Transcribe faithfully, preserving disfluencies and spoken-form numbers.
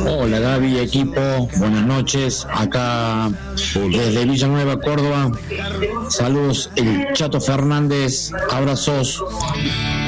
Hola Gaby, equipo, buenas noches, acá desde Villanueva, Córdoba. Saludos, el Chato Fernández, abrazos.